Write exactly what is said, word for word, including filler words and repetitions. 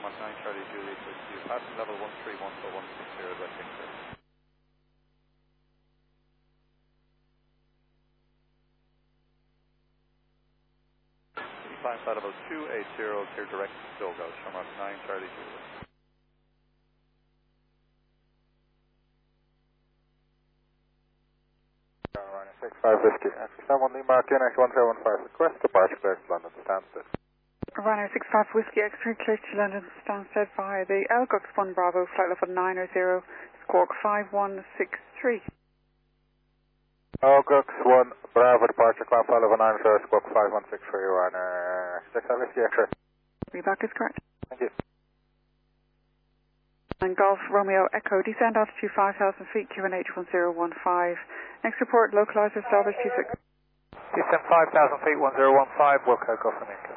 Sherman nine Charlie Juliet with you. Passing level one three one four one six zero West Kingston. Climb flight level two eight zero, clear direct to Dogo, Sherman nine Charlie Juliet. Ryanair six five Whiskey, X seven one Lima, K N X one zero one five, request departure clear to London Stansted. Ryanair six five Whiskey, X-ray clear to London Stansted via the L G U X one Bravo, flight level nine zero, squawk five one six three. L G U X one Bravo, departure climb flight level nine zero, squawk five one six three, Ryanair six five Whiskey, X-ray. Reback is correct. Thank you. And Golf Romeo Echo, descend altitude five thousand feet, Q N H one zero one five. Next report, localizer, Starboard two six. Descend five thousand feet, one zero one five, Wilco, go from Inca.